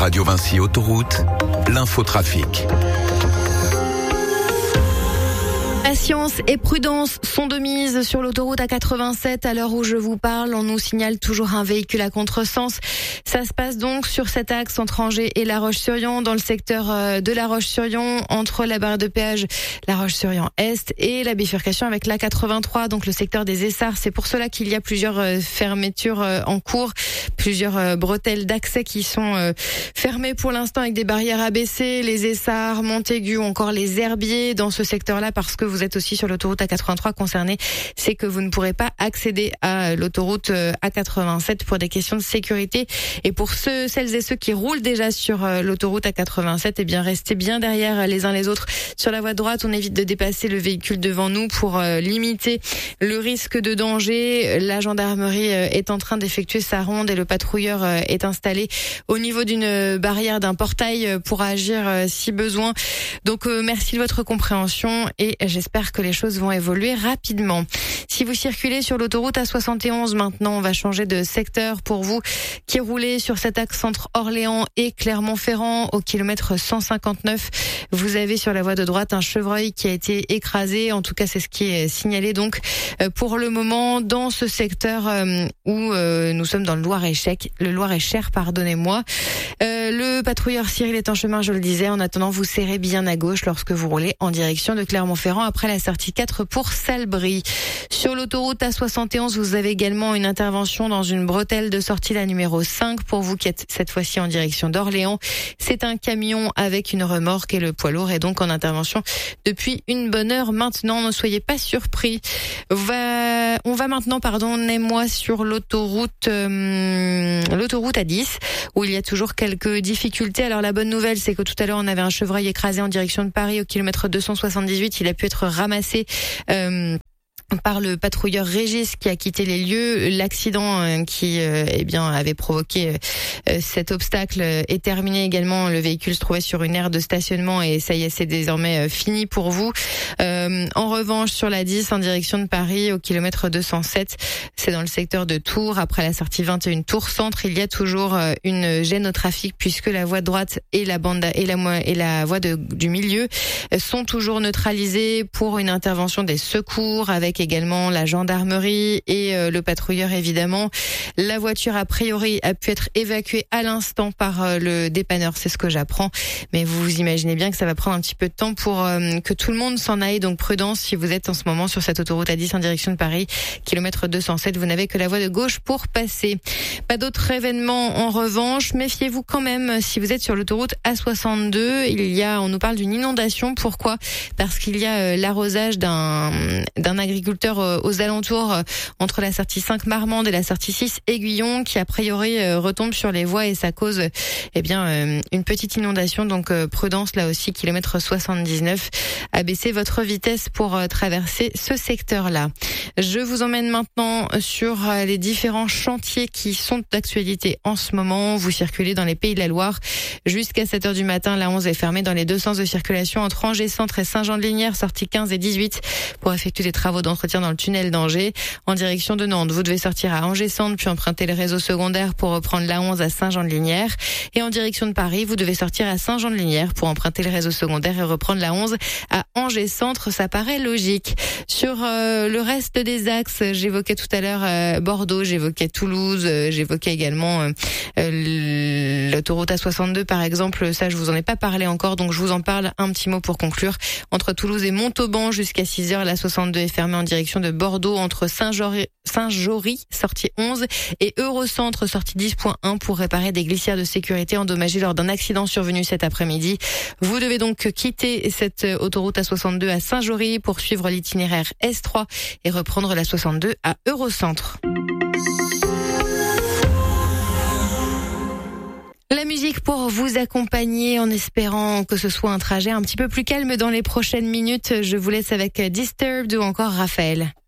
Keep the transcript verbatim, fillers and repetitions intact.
Radio Vinci Autoroute, l'infotrafic. Patience et prudence sont de mise sur l'autoroute A quatre-vingt-sept. À l'heure où je vous parle, on nous signale toujours un véhicule à contresens. Ça se passe donc sur cet axe entre Angers et La Roche-sur-Yon, dans le secteur de La Roche-sur-Yon, entre la barre de péage La Roche-sur-Yon Est et la bifurcation avec l'A quatre-vingt-trois, donc le secteur des Essarts. C'est pour cela qu'il y a plusieurs fermetures en cours, plusieurs bretelles d'accès qui sont fermées pour l'instant avec des barrières abaissées, les Essarts, Montaigu ou encore les Herbiers dans ce secteur-là, parce que vous êtes aussi sur l'autoroute A quatre-vingt-trois concerné, c'est que vous ne pourrez pas accéder à l'autoroute A quatre-vingt-sept pour des questions de sécurité. Et pour ceux, celles et ceux qui roulent déjà sur l'autoroute A quatre-vingt-sept, eh bien restez bien derrière les uns les autres sur la voie de droite. On évite de dépasser le véhicule devant nous pour limiter le risque de danger. La gendarmerie est en train d'effectuer sa ronde et le patrouilleur est installé au niveau d'une barrière, d'un portail pour agir si besoin. Donc merci de votre compréhension et j'espère que les choses vont évoluer rapidement. Si vous circulez sur l'autoroute A soixante et onze maintenant, on va changer de secteur pour vous qui roulez sur cet axe entre Orléans et Clermont-Ferrand au kilomètre cent cinquante-neuf. Vous avez sur la voie de droite un chevreuil qui a été écrasé. En tout cas, c'est ce qui est signalé donc pour le moment dans ce secteur où nous sommes dans le Loir-et-Cher, le Loir-et-Cher, pardonnez-moi. Euh, le patrouilleur Cyril est en chemin, je le disais. En attendant, vous serrez bien à gauche lorsque vous roulez en direction de Clermont-Ferrand après la sortie quatre pour Salbris. Sur l'autoroute A soixante et onze, vous avez également une intervention dans une bretelle de sortie, la numéro cinq, pour vous qui êtes cette fois-ci en direction d'Orléans. C'est un camion avec une remorque et le poids lourd est donc en intervention depuis une bonne heure maintenant. Ne soyez pas surpris. On va, on va maintenant, pardonnez-moi, sur l'autoroute, euh, l'autoroute A dix, où il y a toujours quelques difficultés. Alors la bonne nouvelle, c'est que tout à l'heure, on avait un chevreuil écrasé en direction de Paris au kilomètre deux cent soixante-dix-huit. Il a pu être ramassé Euh, par le patrouilleur Régis qui a quitté les lieux. L'accident euh, qui euh, eh bien avait provoqué euh, cet obstacle est terminé également. Le véhicule se trouvait sur une aire de stationnement et ça y est, c'est désormais euh, fini pour vous. Euh, en revanche, sur la dix en direction de Paris au kilomètre deux cent sept, c'est dans le secteur de Tours. Après la sortie vingt et un Tours Centre, il y a toujours euh, une gêne au trafic puisque la voie de droite et la bande et la et la voie de, du milieu sont toujours neutralisées pour une intervention des secours avec également la gendarmerie et euh, le patrouilleur évidemment. La voiture a priori a pu être évacuée à l'instant par euh, le dépanneur, c'est ce que j'apprends. Mais vous imaginez bien que ça va prendre un petit peu de temps pour euh, que tout le monde s'en aille. Donc prudence si vous êtes en ce moment sur cette autoroute A dix en direction de Paris, kilomètre deux cent sept, vous n'avez que la voie de gauche pour passer. Pas d'autres événements en revanche. Méfiez-vous quand même si vous êtes sur l'autoroute A soixante-deux. Il y a, on nous parle d'une inondation. Pourquoi ? Parce qu'il y a euh, l'arrosage d'un d'un agriculteur aux alentours entre la sortie cinq Marmande et la sortie six Aiguillon qui a priori retombe sur les voies et ça cause eh bien une petite inondation. Donc prudence là aussi, kilomètre soixante-dix-neuf. Abaissez votre vitesse pour traverser ce secteur-là. Je vous emmène maintenant sur les différents chantiers qui sont d'actualité en ce moment. Vous circulez dans les Pays de la Loire jusqu'à sept heures du matin. La onze est fermée dans les deux sens de circulation entre Angers Centre et Saint-Jean-de-Lignières, sortie quinze et dix-huit, pour effectuer des travaux d'entretien dans le tunnel d'Angers. En direction de Nantes, vous devez sortir à Angers Centre puis emprunter le réseau secondaire pour reprendre la onze à Saint-Jean-de-Lignières. Et en direction de Paris, vous devez sortir à Saint-Jean-de-Lignières pour emprunter le réseau secondaire et reprendre la onze à Angers Centre. Ça paraît logique. Sur euh, le reste des axes, j'évoquais tout à l'heure euh, Bordeaux, j'évoquais Toulouse, euh, j'évoquais également euh, euh, l'autoroute A soixante-deux par exemple. Ça, je vous en ai pas parlé encore, donc je vous en parle un petit mot pour conclure. Entre Toulouse et Montauban jusqu'à six heures, la soixante-deux est fermée en direction de Bordeaux entre Saint-Jory, Saint-Jory, sortie onze, et Eurocentre, sortie dix point un, pour réparer des glissières de sécurité endommagées lors d'un accident survenu cet après-midi. Vous devez donc quitter cette autoroute A soixante-deux à Saint-Jory pour suivre l'itinéraire S trois et reprendre la soixante-deux à Eurocentre. La musique pour vous accompagner en espérant que ce soit un trajet un petit peu plus calme dans les prochaines minutes. Je vous laisse avec Disturbed ou encore Raphaël.